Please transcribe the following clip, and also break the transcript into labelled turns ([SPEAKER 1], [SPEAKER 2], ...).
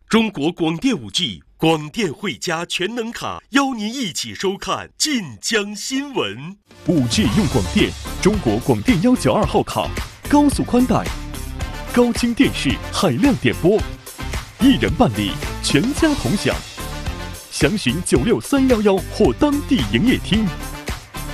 [SPEAKER 1] 中国广电5G 广电汇加全能卡，邀您一起收看晋江新闻。
[SPEAKER 2] 5G 用广电，中国广电192号卡，高速宽带，高清电视，海量点播，一人办理，全家同享。详询96311或当地营业厅。